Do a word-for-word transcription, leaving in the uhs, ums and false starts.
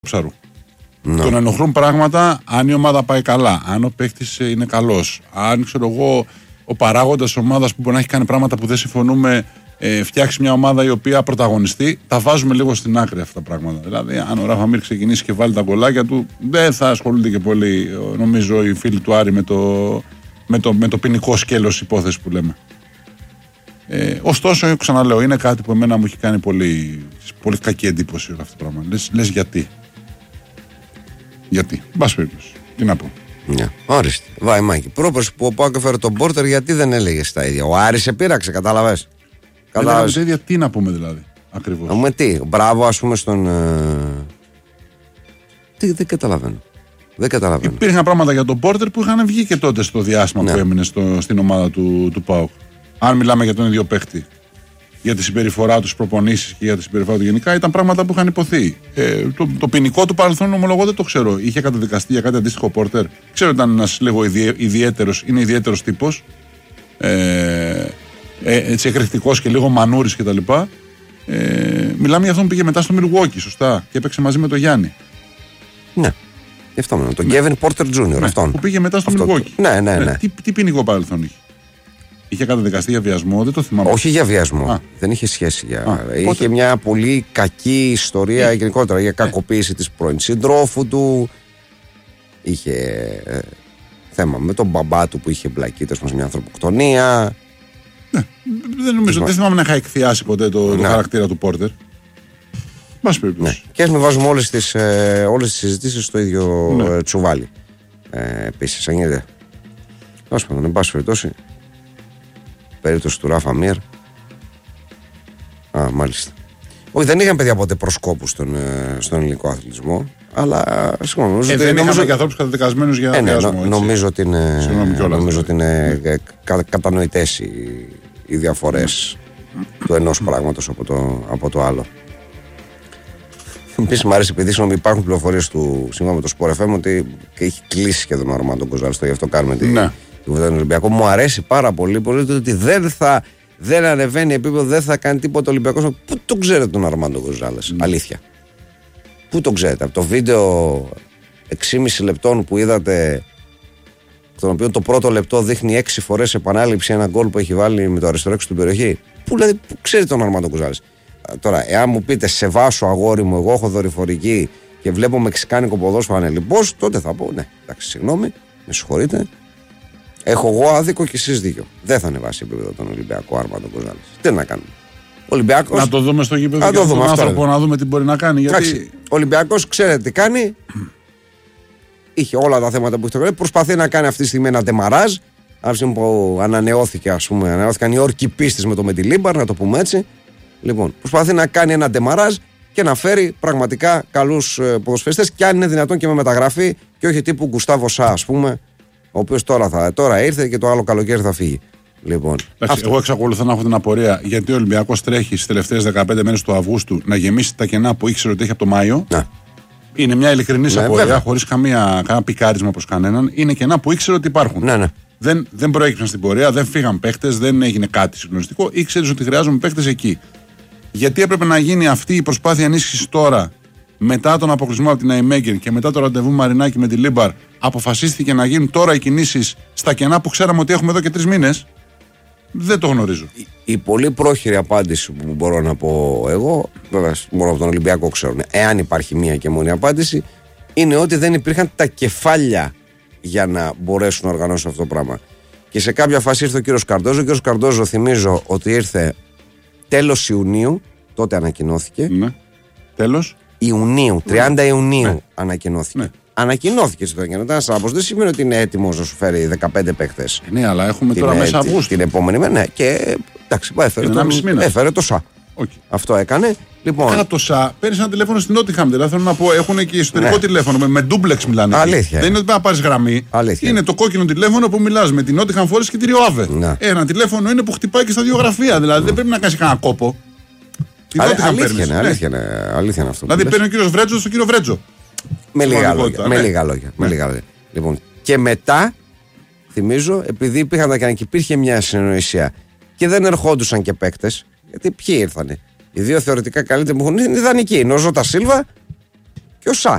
ψαρού. No. Τον ενοχλούν πράγματα αν η ομάδα πάει καλά, αν ο παίκτης είναι καλός, αν ξέρω εγώ ο παράγοντας ομάδας που μπορεί να έχει κάνει πράγματα που δεν συμφωνούμε ε, φτιάξει μια ομάδα η οποία πρωταγωνιστεί, τα βάζουμε λίγο στην άκρη αυτά τα πράγματα. Δηλαδή, αν ο Ράφα Μίρ ξεκινήσει και βάλει τα γκολάκια του, δεν θα ασχολούνται και πολύ, νομίζω, οι φίλοι του Άρη με το, με το, με το ποινικό σκέλος υπόθεση που λέμε. Ε, ωστόσο, ξαναλέω, είναι κάτι που εμένα μου έχει κάνει πολύ, πολύ κακή εντύπωση αυτό το πράγμα. Λες, λες γιατί. Γιατί. Μπας περίπτωση. Τι να πω. Ναι, ορίστε. Βαϊμάκι. Πρόπερση που ο Πάοκ έφερε τον Πόρτερ, γιατί δεν έλεγε τα ίδια. Ο Άρης σε πείραξε, κατάλαβες. Κατάλαβες. Τα ίδια, τι να πούμε δηλαδή. Ακριβώς. Να πούμε τι. Μπράβο, ας πούμε, στον. Ε... Τι, δεν καταλαβαίνω. Δεν καταλαβαίνω. Υπήρχαν πράγματα για τον Πόρτερ που είχαν βγει και τότε στο διάστημα ναι. που έμεινε στο, στην ομάδα του, του ΠΑΟΚ. Αν μιλάμε για τον ίδιο παίχτη. Για τη συμπεριφορά του, τις προπονήσεις και για τη συμπεριφορά του γενικά, ήταν πράγματα που είχαν υποθεί. Ε, το, το ποινικό του παρελθόν, ομολογώ, δεν το ξέρω. Είχε καταδικαστεί για κάτι αντίστοιχο ο Πόρτερ. Ξέρω ότι ήταν ένας λίγο ιδιαίτερος, είναι ιδιαίτερος τύπος. Ε, ε, έτσι εκρηκτικός και λίγο μανούρης κτλ. Ε, μιλάμε για αυτόν που πήγε μετά στο Μιλγουόκι, σωστά. Και έπαιξε μαζί με τον Γιάννη. Ναι. Γι' αυτό με τον Γκέβιν Πόρτερ Τζούνιορ. Ναι, αυτόν. Που πήγε μετά στο Μιλγουόκι. Ναι, ναι, ναι. Ε, τι, τι ποινικό παρελθόν είχε. Είχε καταδικαστεί για βιασμό, δεν το θυμάμαι. Όχι για βιασμό. Α. Δεν είχε σχέση. Για... Α, είχε πότε... μια πολύ κακή ιστορία ε. γενικότερα για κακοποίηση ε. της πρώην συντρόφου του. Είχε ε, θέμα με τον μπαμπά του που είχε μπλακεί σε μια ανθρωποκτονία. Ναι, δεν νομίζω. Θυμά... Δεν θυμάμαι να είχα εκθιάσει ποτέ το, ναι. το χαρακτήρα του Πόρτερ. Μας περιπτώσει. Ναι. Και ας μην βάζουμε όλες τις, ε, όλες τις συζητήσεις στο ίδιο ναι. ε, τσουβάλι. Ε, Επίσης, αν γίνεται. Ας πούμε, εν πάση περιπτώσει. Περίπτωση του Ράφα Μίρ. Α, μάλιστα. Όχι, δεν είχαν παιδιά ποτέ προσκόπους στον, στον ελληνικό αθλητισμό. Αλλά συγγνώμη. Νομίζω ε, ότι, δεν νομίζω... είχαμε και ανθρώπους καταδικασμένους για ε, ναι, βιασμό. Νο, νομίζω ότι είναι, κιόλας, νομίζω ότι είναι ναι. κα, κατανοητές οι, οι διαφορές ναι. του ενός πράγματος από το, από το άλλο. Επίσης μου αρέσει επειδή υπάρχουν πληροφορίες του σύμφωνα με το Sport εφ εμ ότι έχει κλείσει σχεδόν ο Αρμάντο Γκοζάλης. Γι' αυτό κάνουμε τη. Ναι. Του Ολυμπιακού. Μου αρέσει πάρα πολύ, πολύ ότι δεν θα δεν ανεβαίνει επίπεδο, δεν θα κάνει τίποτα ο Ολυμπιακός. Πού τον ξέρετε τον Αρμάντο Γκοζάλες, mm. αλήθεια. Πού τον ξέρετε, από το βίντεο έξι και μισό λεπτών που είδατε, τον οποίο το πρώτο λεπτό δείχνει έξι φορές επανάληψη ένα γκολ που έχει βάλει με το αριστερό έξω στην περιοχή. Πού, δηλαδή, πού ξέρετε τον Αρμάντο Γκοζάλες. Τώρα, εάν μου πείτε σε βάσο αγόρι μου, εγώ έχω δορυφορική και βλέπω μεξικάνικο ποδόσφαιρο ανελιπώς, τότε θα πω ναι, εντάξει, συγγνώμη, με συγχωρείτε. Έχω εγώ άδικο και εσείς δίκιο. Δεν θα ανεβάσει επίπεδο τον Ολυμπιακό Άρμαντο Γκοζάλης. Τι να κάνουμε. Ολυμπιακός... Να το δούμε στο γήπεδο και τον άνθρωπο να δούμε τι μπορεί να κάνει. Γιατί... Ο Ολυμπιακός ξέρετε τι κάνει. Είχε όλα τα θέματα που έχει το κάνει. Προσπαθεί να κάνει αυτή τη στιγμή ένα ντεμαράζ. Αυτή που ανανεώθηκε, ας πούμε, ανανεώθηκαν οι όρκοι πίστης με το Μεντιλίμπαρ, να το πούμε έτσι. Λοιπόν, προσπαθεί να κάνει ένα ντεμαράζ και να φέρει πραγματικά καλούς ποδοσφαιριστές και αν είναι δυνατόν και με μεταγραφή και όχι τύπου Γκουστάβο Σά, ας πούμε. Ο οποίος τώρα, τώρα ήρθε και το άλλο καλοκαίρι θα φύγει. Λοιπόν, Άξι, εγώ εξακολουθώ να έχω την απορία γιατί ο Ολυμπιακός τρέχει στις τελευταίες δεκαπέντε μέρες του Αυγούστου να γεμίσει τα κενά που ήξερε ότι έχει από το Μάιο. Να. Είναι μια ειλικρινής ναι, απορία, χωρίς καμία πικάρισμα προς κανέναν. Είναι κενά που ήξερε ότι υπάρχουν. Ναι, ναι. Δεν, δεν προέκυψαν στην πορεία, δεν φύγαν παίχτες, δεν έγινε κάτι συγκλονιστικό. Ήξερε ότι χρειάζομαι παίχτες εκεί. Γιατί έπρεπε να γίνει αυτή η προσπάθεια ενίσχυσης τώρα, μετά τον αποκλεισμό από την Ναϊμέγκερ και μετά το ραντεβού Μαρινάκη με τη Λίμπαρ, αποφασίστηκε να γίνουν τώρα οι κινήσεις στα κενά που ξέραμε ότι έχουμε εδώ και τρεις μήνες. Δεν το γνωρίζω. Η, η πολύ πρόχειρη απάντηση που μπορώ να πω εγώ, βέβαια μόνο από τον Ολυμπιακό ξέρουν, εάν υπάρχει μία και μόνη απάντηση, είναι ότι δεν υπήρχαν τα κεφάλια για να μπορέσουν να οργανώσουν αυτό το πράγμα. Και σε κάποια φάση ήρθε ο κύριος Καρντόζο. Ο κύριος Καρντόζο, θυμίζω ότι ήρθε τέλος Ιουνίου, τότε ανακοινώθηκε. Ναι. Τέλος Ιουνίου, τριάντα Ιουνίου ναι. ανακοινώθηκε. Ναι. Ανακοινώθηκε σε το ένα άμπος. Δεν σημαίνει ότι είναι έτοιμος να σου φέρει δεκαπέντε παίχτες. Ναι, αλλά έχουμε την τώρα μέσα Αυγούστου. Την επόμενη μέρα. Ναι, και εντάξει, έφερε, το, έφερε το ΣΑ. Okay. Αυτό έκανε. Λοιπόν, Άρα το ΣΑ παίρνει ένα τηλέφωνο στην Νότιχαμ. Δηλαδή θέλω να πω, έχουν και εσωτερικό ναι. τηλέφωνο. Με, με ντούμπλεξ μιλάνε. Αλήθεια. Δεν είναι ότι πρέπει να πάρει γραμμή. Αλήθεια. Είναι το κόκκινο τηλέφωνο που μιλά με την Νότιχαμ Φόρες και τη Ριοάβε. Ναι. Ένα τηλέφωνο είναι που χτυπάει και στα δύο γραφεία. Δηλαδή mm. δεν πρέπει να κάνει κανένα κόπο. Αλήθεια, αλήθεια, είναι, αλήθεια, είναι, αλήθεια είναι αυτό. Δηλαδή παίρνει ο κύριο Βρέτζο στον κύριο Βρέτζο. Με λίγα λόγια. Με λίγα λόγια. Με λίγα λόγια. Λοιπόν, και μετά, θυμίζω, επειδή υπήρχαν και υπήρχε μια συνεννοησία και δεν ερχόντουσαν και παίκτες, γιατί ποιοι ήρθανε. Οι δύο θεωρητικά καλύτεροι που έχουν είναι ιδανικοί. Είναι ο Ζώτα Σίλβα Και ο Σα.